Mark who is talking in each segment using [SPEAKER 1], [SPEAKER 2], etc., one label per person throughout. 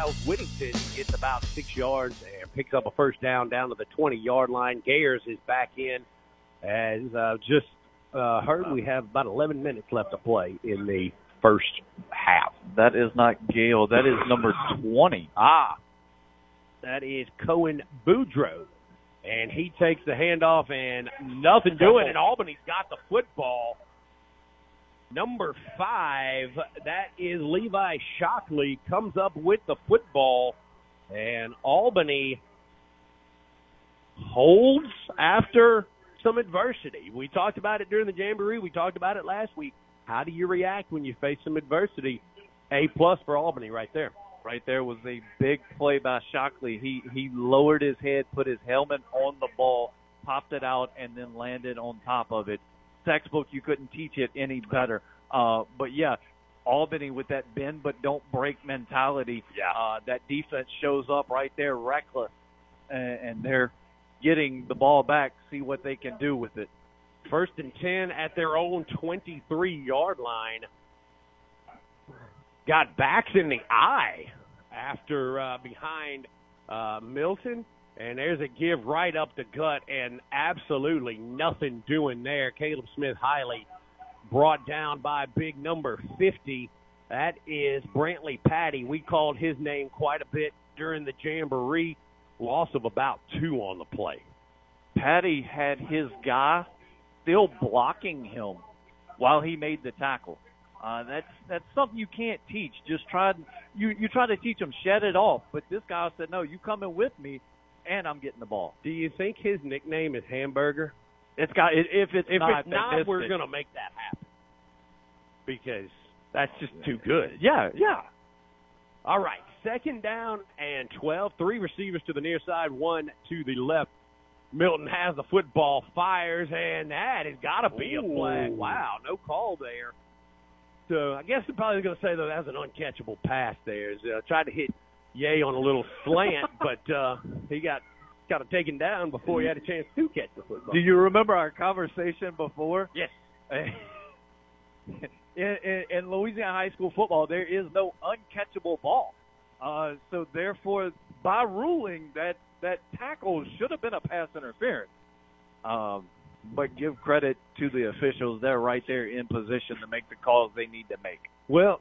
[SPEAKER 1] Miles Whittington gets about 6 yards and picks up a first down to the 20-yard line. Gayers is back in. As just heard, we have about 11 minutes left to play in the first half.
[SPEAKER 2] That is not Gale. That is number 20.
[SPEAKER 1] That is Cohen Boudreaux. And he takes the handoff and nothing doing. And Albany's got the football. Number 5, that is Levi Shockley, comes up with the football. And Albany holds after some adversity. We talked about it during the Jamboree. We talked about it last week. How do you react when you face some adversity? A+ for Albany right there.
[SPEAKER 2] Right there was a big play by Shockley. He lowered his head, put his helmet on the ball, popped it out, and then landed on top of it. Textbook, you couldn't teach it any better. But, yeah, Albany with that bend but don't break mentality. That defense shows up right there, reckless, and they're getting the ball back, see what they can do with it.
[SPEAKER 1] 1st and 10 at their own 23-yard line. Got backs in the eye after behind Milton. And there's a give right up the gut and absolutely nothing doing there. Caleb Smith-Hiley brought down by big number 50. That is Brantley Patty. We called his name quite a bit during the Jamboree. Loss of about 2 on the play.
[SPEAKER 2] Patty had his guy still blocking him while he made the tackle. That's something you can't teach. You try to teach him, shed it off. But this guy said, no, you coming with me, and I'm getting the ball.
[SPEAKER 1] Do you think his nickname is Hamburger?
[SPEAKER 2] If it's not,
[SPEAKER 1] we're going to make that happen because that's just too good.
[SPEAKER 2] Yeah.
[SPEAKER 1] All right, 2nd down and 12. 3 receivers to the near side, 1 to the left. Milton has the football, fires, and that has got to be a flag. Wow, no call there. So I guess they're probably going to say, though, that was an uncatchable pass there. Tried to hit Ye on a little slant, but he got it taken down before he had a chance to catch the football.
[SPEAKER 2] Do you remember our conversation before?
[SPEAKER 1] Yes.
[SPEAKER 2] In Louisiana high school football, there is no uncatchable ball. So, therefore, by ruling, that tackle should have been a pass interference. But give credit to the officials. They're right there in position to make the calls they need to make.
[SPEAKER 1] Well,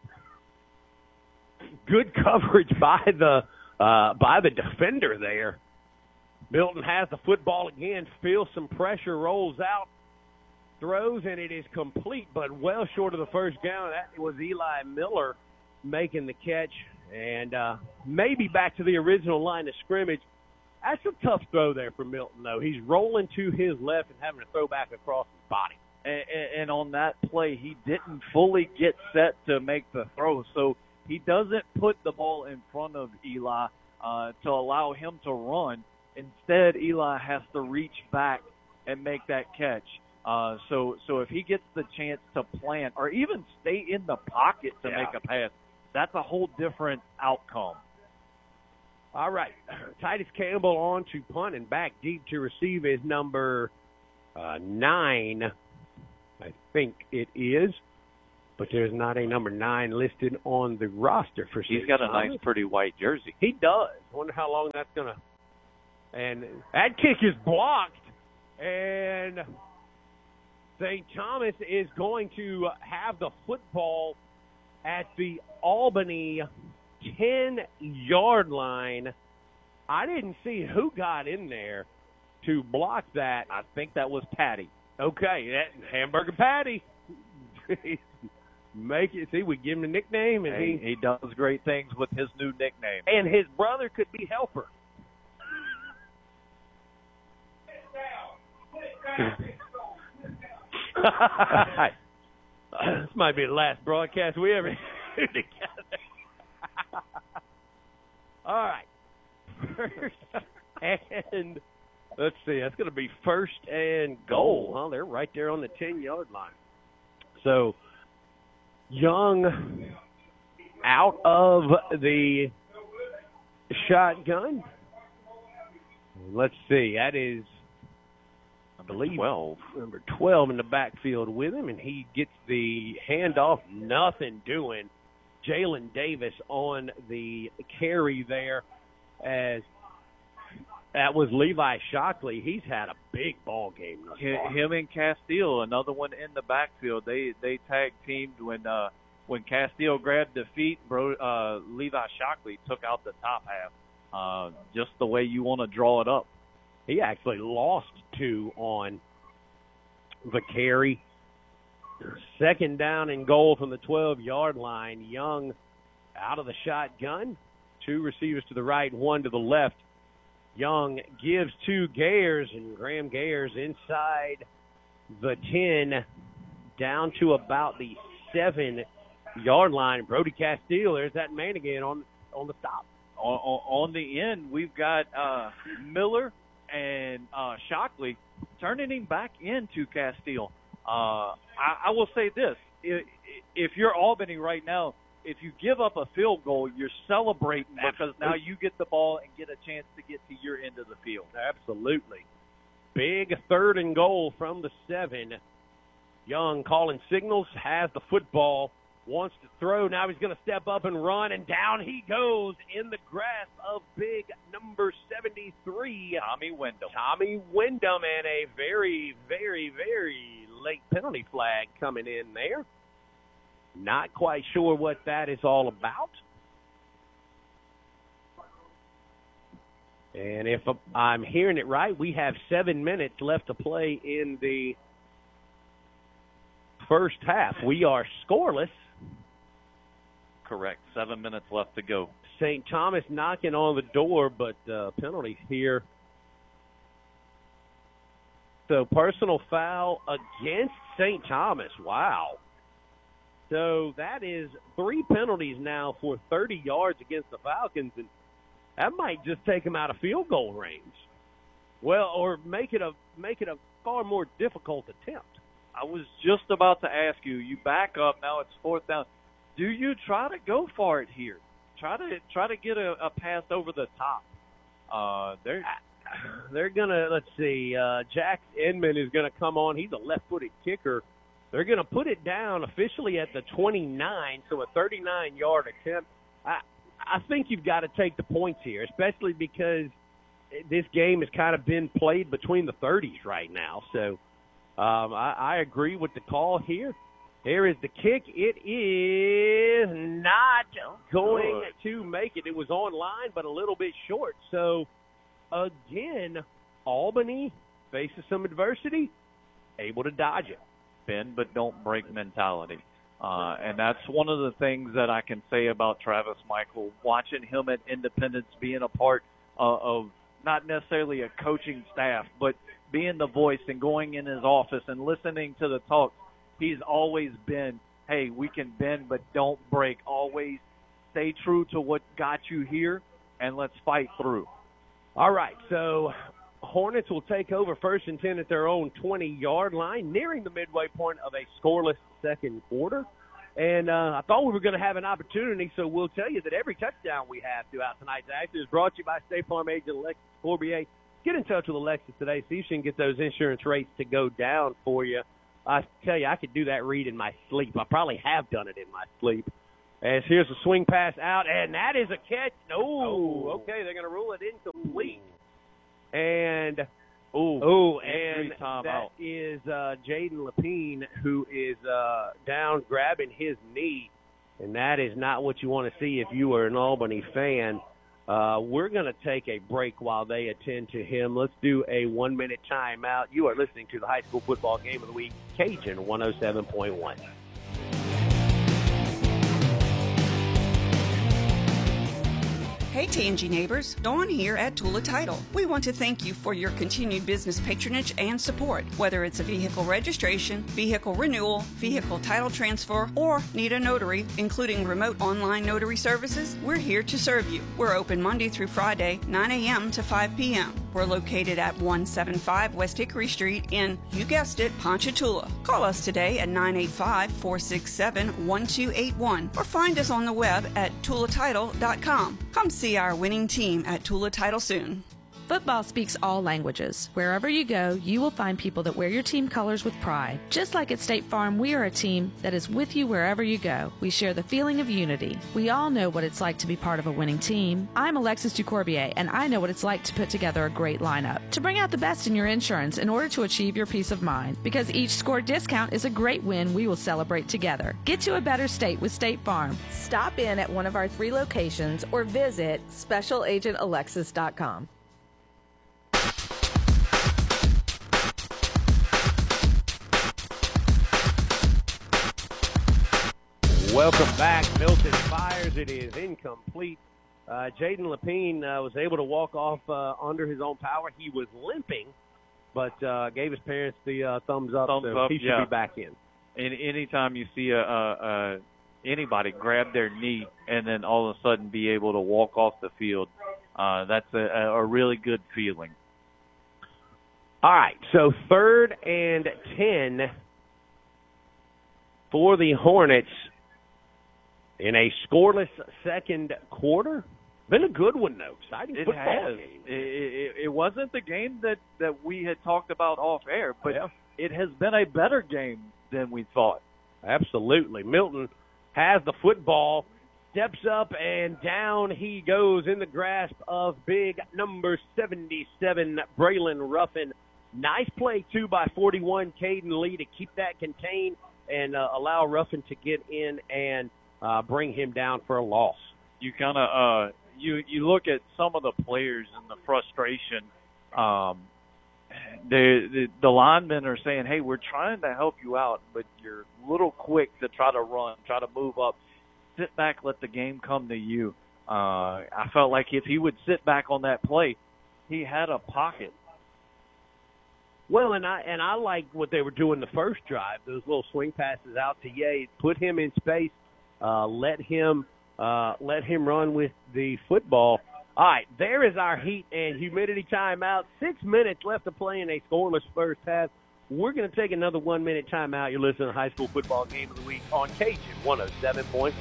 [SPEAKER 1] good coverage by the defender there. Milton has the football again, feels some pressure, rolls out, throws, and it is complete, but well short of the first down. That was Eli Miller making the catch, and maybe back to the original line of scrimmage. That's a tough throw there for Milton, though. He's rolling to his left and having to throw back across his body.
[SPEAKER 2] And on that play, he didn't fully get set to make the throw, so he doesn't put the ball in front of Eli to allow him to run. Instead, Eli has to reach back and make that catch. So if he gets the chance to plant or even stay in the pocket to make a pass, that's a whole different outcome.
[SPEAKER 1] All right, Titus Campbell on to punt, and back deep to receive is number 9, I think it is. But there's not a number 9 listed on the roster for St.
[SPEAKER 2] He's got a
[SPEAKER 1] Thomas.
[SPEAKER 2] nice, pretty white jersey.
[SPEAKER 1] He does. Wonder how long that's going to – and that kick is blocked, and St. Thomas is going to have the football at the Albany 10-yard line. I didn't see who got in there to block that.
[SPEAKER 2] I think that was Patty.
[SPEAKER 1] Okay, that Hamburger Patty. Make it. See, we give him a nickname, and
[SPEAKER 2] he does great things with his new nickname.
[SPEAKER 1] And his brother could be helper. This might be the last broadcast we ever do together. All right. First and let's see. That's going to be 1st and goal. Huh? They're right there on the 10-yard line. So Young out of the shotgun. Let's see. That is, I believe,
[SPEAKER 2] 12.
[SPEAKER 1] Number 12 in the backfield with him, and he gets the handoff. Nothing doing. Jalen Davis on the carry there, as that was Levi Shockley. He's had a big ball game thus far.
[SPEAKER 2] Him and Castile, another one in the backfield. They tag teamed when Castile grabbed the feet. Levi Shockley took out the top half. Just the way you want to draw it up.
[SPEAKER 1] He actually lost 2 on the carry. 2nd down and goal from the 12-yard line. Young out of the shotgun. 2 receivers to the right, 1 to the left. Young gives to Gayers, and Graham Gayers inside the 10 down to about the 7-yard line. Brody Castile, there's that man again on the stop.
[SPEAKER 2] On the end, we've got Miller and Shockley turning him back into Castile. I will say this. If you're Albany right now, if you give up a field goal, you're celebrating because now you get the ball and get a chance to get to your end of the field.
[SPEAKER 1] Absolutely. Big 3rd and goal from the 7. Young calling signals, has the football, wants to throw. Now he's going to step up and run, and down he goes in the grasp of big number 73,
[SPEAKER 2] Tommy Wyndham.
[SPEAKER 1] Tommy Wyndham, and a very, very, very late penalty flag coming in there. Not quite sure what that is all about. And if I'm hearing it right, we have 7 minutes left to play in the first half. We are scoreless.
[SPEAKER 2] Correct. 7 minutes left to go.
[SPEAKER 1] St. Thomas knocking on the door, but penalties here. So personal foul against St. Thomas. Wow. So that is 3 penalties now for 30 yards against the Falcons, and that might just take them out of field goal range. Well, or make it a far more difficult attempt.
[SPEAKER 2] I was just about to ask you. You back up now. It's 4th down. Do you try to go for it here? Try to get a pass over the top. They're
[SPEAKER 1] gonna, let's see. Jack Inman is gonna come on. He's a left-footed kicker. They're going to put it down officially at the 29, so a 39-yard attempt. I think you've got to take the points here, especially because this game has kind of been played between the 30s right now. So I agree with the call here. Here is the kick. It is not going to make it. It was online, but a little bit short. So, again, Albany faces some adversity, able to dodge it.
[SPEAKER 2] Bend but don't break mentality. And that's one of the things that I can say about Travis Michael. Watching him at Independence, being a part of not necessarily a coaching staff, but being the voice and going in his office and listening to the talk, he's always been, hey, we can bend but don't break. Always stay true to what got you here, and let's fight through.
[SPEAKER 1] All right, so Hornets will take over 1st and 10 at their own 20-yard line, nearing the midway point of a scoreless second quarter. And I thought we were going to have an opportunity, so we'll tell you that every touchdown we have throughout tonight's action is brought to you by State Farm agent Alexis Corbier. Get in touch with Alexis today, see if she can get those insurance rates to go down for you. I tell you, I could do that read in my sleep. I probably have done it in my sleep. As here's a swing pass out, and that is a catch. Okay, they're going to rule it incomplete. And that is Jaden Lapine, who is down grabbing his knee, and that is not what you want to see if you are an Albany fan. We're going to take a break while they attend to him. Let's do a 1-minute timeout. You are listening to the High School Football Game of the Week, Cajun 107.1.
[SPEAKER 3] Hey Tangy neighbors, Dawn here at Tula Title. We want to thank you for your continued business patronage and support. Whether it's a vehicle registration, vehicle renewal, vehicle title transfer, or need a notary, including remote online notary services, we're here to serve you. We're open Monday through Friday, 9 a.m. to 5 p.m. We're located at 175 West Hickory Street in, you guessed it, Ponchatoula. Call us today at 985-467-1281 or find us on the web at tulatitle.com. Come see our winning team at Tula Title soon.
[SPEAKER 4] Football speaks all languages. Wherever you go, you will find people that wear your team colors with pride. Just like at State Farm, we are a team that is with you wherever you go. We share the feeling of unity. We all know what it's like to be part of a winning team. I'm Alexis Ducorbier, and I know what it's like to put together a great lineup. To bring out the best in your insurance in order to achieve your peace of mind. Because each score discount is a great win we will celebrate together. Get to a better state with State Farm.
[SPEAKER 5] Stop in at one of our 3 locations or visit specialagentalexis.com.
[SPEAKER 1] Welcome back. Milton fires. It is incomplete. Jaden Lapine was able to walk off under his own power. He was limping, but gave his parents the thumbs up. He should be back in.
[SPEAKER 2] And anytime you see anybody grab their knee and then all of a sudden be able to walk off the field, that's a really good feeling.
[SPEAKER 1] All right, so 3rd and 10 for the Hornets in a scoreless second quarter. Been a good one, though. Exciting football game.
[SPEAKER 2] It wasn't the game that we had talked about off air, but it has been a better game than we thought.
[SPEAKER 1] Absolutely. Milton has the football, steps up, and down he goes in the grasp of big number 77, Braylon Ruffin. Nice play, too, by 41, Caden Lee to keep that contained and allow Ruffin to get in and bring him down for a loss.
[SPEAKER 2] You kind of you look at some of the players and the frustration. The linemen are saying, hey, we're trying to help you out, but you're a little quick to try to run, try to move up. Sit back, let the game come to you. I felt like if he would sit back on that play, he had a pocket.
[SPEAKER 1] Well, and I like what they were doing the first drive, those little swing passes out to Ye, put him in space, let him run with the football. All right, there is our heat and humidity timeout. 6 minutes left to play in a scoreless first half. We're going to take another 1 minute timeout. You're listening to High School Football Game of the Week on Cajun 107.1.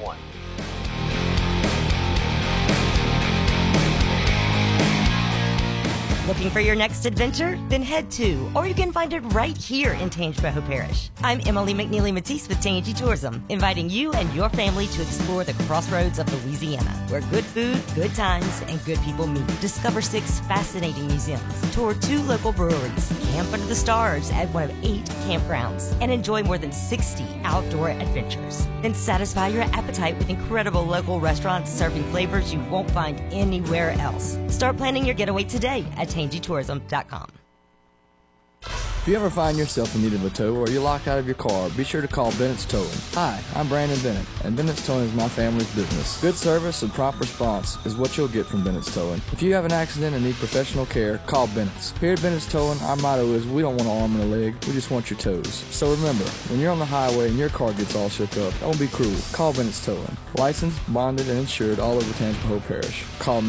[SPEAKER 6] Looking for your next adventure? Then head to, or you can find it right here in Tangipahoa Parish. I'm Emily McNeely Matisse with Tangi Tourism, inviting you and your family to explore the crossroads of Louisiana, where good food, good times, and good people meet. Discover 6 fascinating museums, tour 2 local breweries, camp under the stars at one of 8 campgrounds, and enjoy more than 60 outdoor adventures. Then satisfy your appetite with incredible local restaurants serving flavors you won't find anywhere else. Start planning your getaway today at TangiTourism.com.
[SPEAKER 7] If you ever find yourself in need of a tow or you're locked out of your car, be sure to call Bennett's Towing. Hi, I'm Brandon Bennett, and Bennett's Towing is my family's business. Good service and prompt response is what you'll get from Bennett's Towing. If you have an accident and need professional care, call Bennett's. Here at Bennett's Towing, our motto is we don't want an arm and a leg, we just want your toes. So remember, when you're on the highway and your car gets all shook up, don't be cruel. Call Bennett's Towing. Licensed, bonded, and insured all over Tangipahoa Parish. Call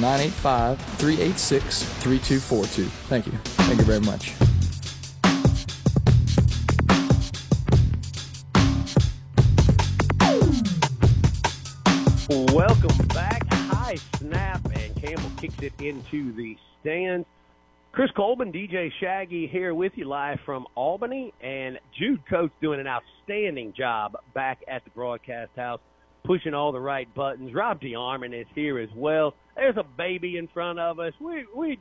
[SPEAKER 7] 985-386-3242. Thank you. Thank you very much.
[SPEAKER 1] Welcome back. High snap, and Campbell kicks it into the stands. Chris Colbin, DJ Shaggy here with you live from Albany, and Jude Coates doing an outstanding job back at the broadcast house, pushing all the right buttons. Rob DeArmond is here as well. There's a baby in front of us. We